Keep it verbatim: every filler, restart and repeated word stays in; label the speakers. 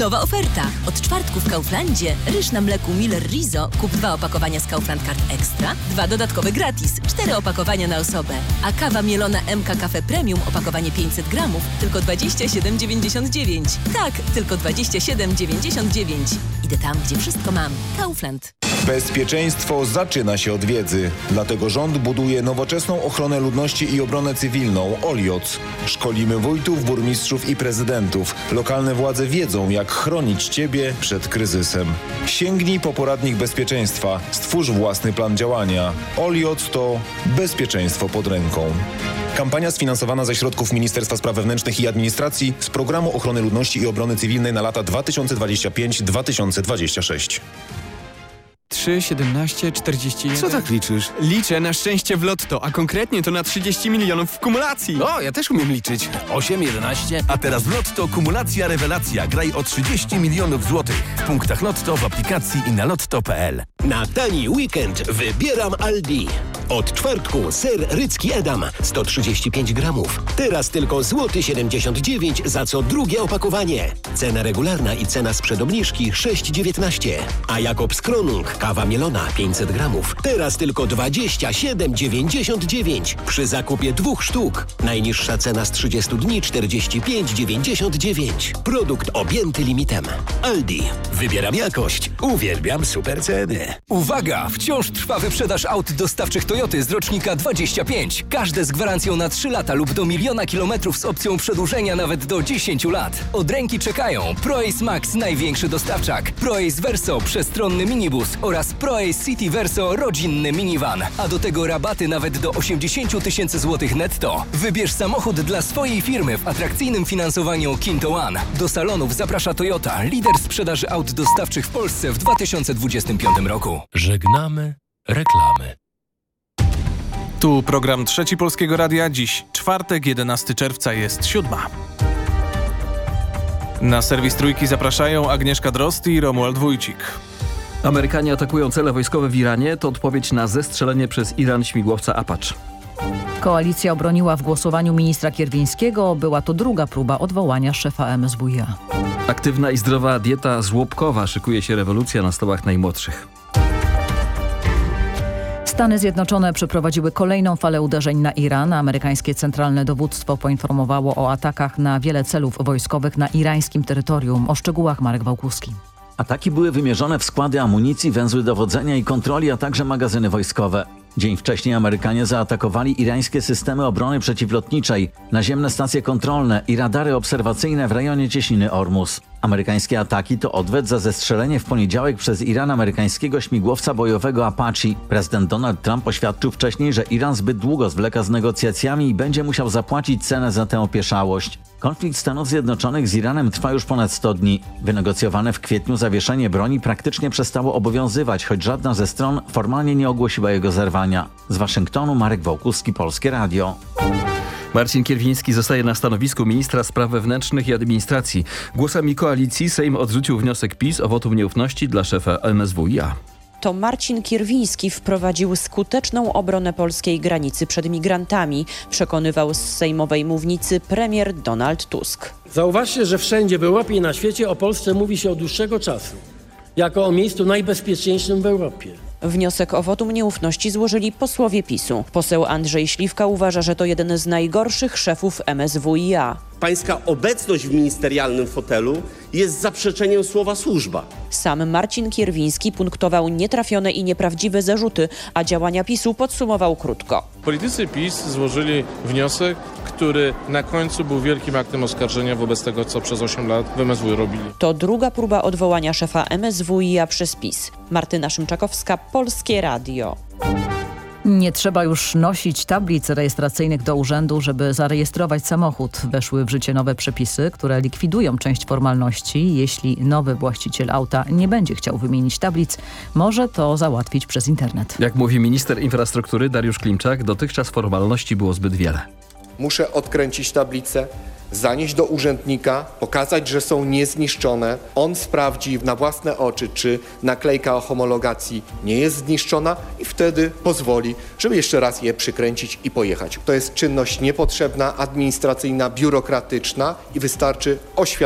Speaker 1: Nowa oferta. Od czwartku w Kauflandzie ryż na mleku Miller Rizo kup dwa opakowania z Kaufland Card Extra, dwa dodatkowe gratis, cztery opakowania na osobę. A kawa mielona M K Cafe Premium opakowanie pięćset gramów tylko dwadzieścia siedem dziewięćdziesiąt dziewięć. Tak, tylko dwadzieścia siedem dziewięćdziesiąt dziewięć. Idę tam, gdzie wszystko mam. Kaufland.
Speaker 2: Bezpieczeństwo zaczyna się od wiedzy. Dlatego rząd buduje nowoczesną ochronę ludności i obronę cywilną O L I O C. Szkolimy wójtów, burmistrzów i prezydentów. Lokalne władze wiedzą, jak chronić Ciebie przed kryzysem. Sięgnij po poradnik bezpieczeństwa. Stwórz własny plan działania. O L I O C to bezpieczeństwo pod ręką. Kampania sfinansowana ze środków Ministerstwa Spraw Wewnętrznych i Administracji z Programu Ochrony Ludności i Obrony Cywilnej na lata dwa tysiące dwudziesty piąty do dwa tysiące dwudziestego szóstego.
Speaker 3: trzy, siedemnaście, czterdzieści jeden.
Speaker 4: Co tak liczysz?
Speaker 3: Liczę na szczęście w lotto, a konkretnie to na trzydzieści milionów w kumulacji.
Speaker 4: O, ja też umiem liczyć. osiem, jedenaście.
Speaker 5: A teraz w Lotto kumulacja rewelacja. Graj o trzydzieści milionów złotych. W punktach Lotto, w aplikacji i na lotto kropka p l.
Speaker 6: Na tani weekend wybieram Aldi. Od czwartku ser rycki Edam sto trzydzieści pięć gramów. Teraz tylko złoty siedemdziesiąt dziewięć za co drugie opakowanie. Cena regularna i cena sprzed obniżki sześć dziewiętnaście. A Jakobs Kronung kawa mielona pięćset gramów. Teraz tylko dwadzieścia siedem dziewięćdziesiąt dziewięć. Przy zakupie dwóch sztuk. Najniższa cena z trzydziestu dni czterdzieści pięć dziewięćdziesiąt dziewięć. Produkt objęty limitem. Aldi. Wybieram jakość. Uwielbiam super ceny.
Speaker 7: Uwaga! Wciąż trwa wyprzedaż aut dostawczych Toyoty z rocznika dwadzieścia pięć. Każde z gwarancją na trzy lata lub do miliona kilometrów z opcją przedłużenia nawet do dziesięciu lat. Od ręki czekają ProAce Max, największy dostawczak, ProAce Verso, przestronny minibus oraz ProAce City Verso, rodzinny minivan. A do tego rabaty nawet do osiemdziesiąt tysięcy złotych netto. Wybierz samochód dla swojej firmy w atrakcyjnym finansowaniu Kinto One. Do salonów zaprasza Toyota, lider sprzedaży aut dostawczych w Polsce w dwa tysiące dwudziestym piątym roku.
Speaker 5: Żegnamy reklamy.
Speaker 8: Tu program Trzeci Polskiego Radia. Dziś czwartek, jedenastego czerwca, jest siódma. Na serwis Trójki zapraszają Agnieszka Drozd i Romuald Wójcik.
Speaker 9: Amerykanie atakują cele wojskowe w Iranie. To odpowiedź na zestrzelenie przez Iran śmigłowca Apache.
Speaker 10: Koalicja obroniła w głosowaniu ministra Kierwińskiego. Była to druga próba odwołania szefa M S W i A.
Speaker 9: Aktywna i zdrowa dieta żłobkowa. Szykuje się rewolucja na stołach najmłodszych.
Speaker 10: Stany Zjednoczone przeprowadziły kolejną falę uderzeń na Iran. Amerykańskie Centralne Dowództwo poinformowało o atakach na wiele celów wojskowych na irańskim terytorium. O szczegółach Marek Wałkuski.
Speaker 11: Ataki były wymierzone w składy amunicji, węzły dowodzenia i kontroli, a także magazyny wojskowe. Dzień wcześniej Amerykanie zaatakowali irańskie systemy obrony przeciwlotniczej, naziemne stacje kontrolne i radary obserwacyjne w rejonie cieśniny Ormus. Amerykańskie ataki to odwet za zestrzelenie w poniedziałek przez Iran amerykańskiego śmigłowca bojowego Apache. Prezydent Donald Trump oświadczył wcześniej, że Iran zbyt długo zwleka z negocjacjami i będzie musiał zapłacić cenę za tę opieszałość. Konflikt Stanów Zjednoczonych z Iranem trwa już ponad sto dni. Wynegocjowane w kwietniu zawieszenie broni praktycznie przestało obowiązywać, choć żadna ze stron formalnie nie ogłosiła jego zerwania. Z Waszyngtonu Marek Wałkuski, Polskie Radio.
Speaker 9: Marcin Kierwiński zostaje na stanowisku ministra spraw wewnętrznych i administracji. Głosami koalicji Sejm odrzucił wniosek PiS o wotum nieufności dla szefa M S W i A.
Speaker 12: To Marcin Kierwiński wprowadził skuteczną obronę polskiej granicy przed migrantami, przekonywał z sejmowej mównicy premier Donald Tusk.
Speaker 13: Zauważcie, że wszędzie w Europie i na świecie o Polsce mówi się od dłuższego czasu, jako o miejscu najbezpieczniejszym w Europie.
Speaker 12: Wniosek o wotum nieufności złożyli posłowie PiSu. Poseł Andrzej Śliwka uważa, że to jeden z najgorszych szefów M S W i A.
Speaker 14: Pańska obecność w ministerialnym fotelu jest zaprzeczeniem słowa służba.
Speaker 12: Sam Marcin Kierwiński punktował nietrafione i nieprawdziwe zarzuty, a działania PiSu podsumował krótko.
Speaker 15: Politycy PiS złożyli wniosek, który na końcu był wielkim aktem oskarżenia wobec tego, co przez osiem lat w M S W robili.
Speaker 12: To druga próba odwołania szefa M S W i A przez PiS. Martyna Szymczakowska, Polskie Radio.
Speaker 10: Nie trzeba już nosić tablic rejestracyjnych do urzędu, żeby zarejestrować samochód. Weszły w życie nowe przepisy, które likwidują część formalności. Jeśli nowy właściciel auta nie będzie chciał wymienić tablic, może to załatwić przez internet.
Speaker 9: Jak mówi minister infrastruktury Dariusz Klimczak, dotychczas formalności było zbyt wiele.
Speaker 16: Muszę odkręcić tablicę, zanieść do urzędnika, pokazać, że są niezniszczone. On sprawdzi na własne oczy, czy naklejka o homologacji nie jest zniszczona i wtedy pozwoli, żeby jeszcze raz je przykręcić i pojechać. To jest czynność niepotrzebna, administracyjna, biurokratyczna i wystarczy oświadczenie.